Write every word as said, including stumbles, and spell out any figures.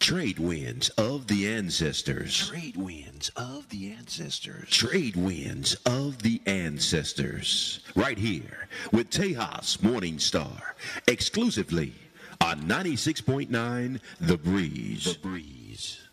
Trade winds of the ancestors. Trade winds of the ancestors. Trade winds of the ancestors. Right here with Tejas Morningstar. Exclusively on ninety-six point nine The Breeze. The Breeze.